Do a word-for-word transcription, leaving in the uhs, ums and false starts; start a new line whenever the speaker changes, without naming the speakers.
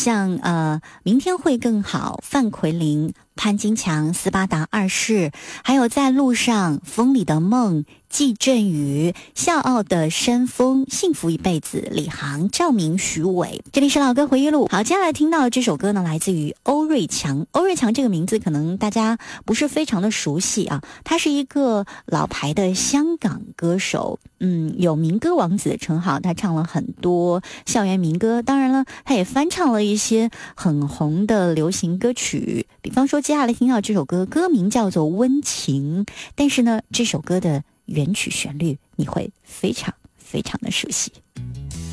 像呃明天会更好、范奎林、潘金强、斯巴达二世，还有在路上、风里的梦、季振宇、笑傲的山峰、幸福一辈子、李航、赵明、徐伟。这里是老歌回忆录。好，接下来听到的这首歌呢，来自于欧瑞强。欧瑞强这个名字可能大家不是非常的熟悉啊，他是一个老牌的香港歌手，嗯，有民歌王子的称号，他唱了很多校园民歌，当然了，他也翻唱了一些很红的流行歌曲，比方说接下来听到这首歌，歌名叫做《温情》，但是呢，这首歌的原曲旋律你会非常非常的熟悉。